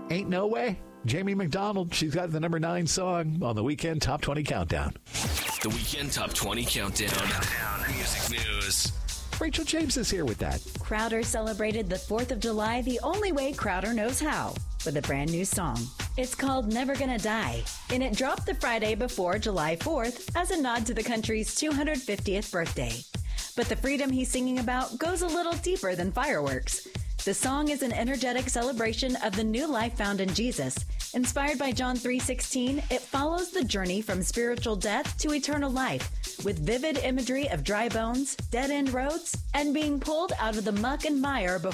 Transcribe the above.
Ain't No Way. Jamie McDonald, she's got the number 9 song on the Weekend Top 20 Countdown. The Weekend Top 20 Countdown. Music news. Rachel James is here with that. Crowder celebrated the 4th of July the only way Crowder knows how, with a brand new song. It's called Never Gonna Die, and it dropped the Friday before July 4th as a nod to the country's 250th birthday. But the freedom he's singing about goes a little deeper than fireworks. The song is an energetic celebration of the new life found in Jesus. Inspired by John 3:16, it follows the journey from spiritual death to eternal life, with vivid imagery of dry bones, dead-end roads, and being pulled out of the muck and mire before